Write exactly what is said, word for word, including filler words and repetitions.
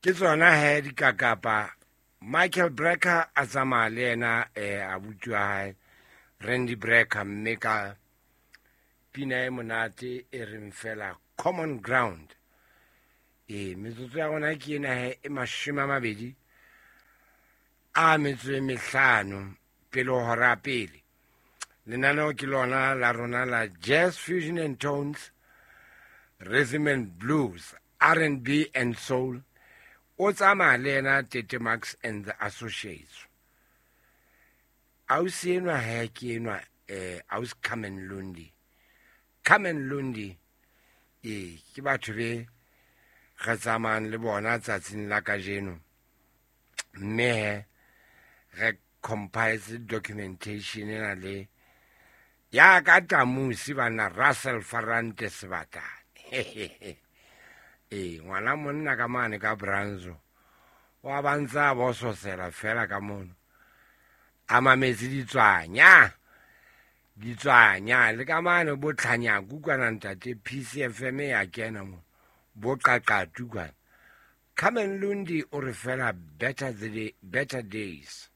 ke tsona he dikakapa Michael Brecker a tsamaya le ena eh abuti wa hae Randy Brecker mme ka pina e monate e reng fela Common Ground. E metsotso ya gona ke ena he e mashome a mabedi a metso e mehlano pele ho hora pele. Lenaneo ke lona la rona la Jazz, Fusion and Tones, Rhythm and Blues, R and B and Soul. O tsamaya le ena Tete Max and the Associates. Ausi enwa he ke enwa eh Aus Carmen Lundi. Carmen Lundi e ke batho be ga tsamayang le bona tsatsing la kajeno. Mme re compile documentation ena le ya ka tamusi bana Russell Farante sebata. Eh ngwana monna ka mane ka Branzo wa bantsa boso sela fela ka mono ama metsi ditswanya ditswanya le ka mane bo tlhanya kukwana ntate P C F M ya kena mo bo qaqatu kwana Carmen Lundi o re fela better the day, better days.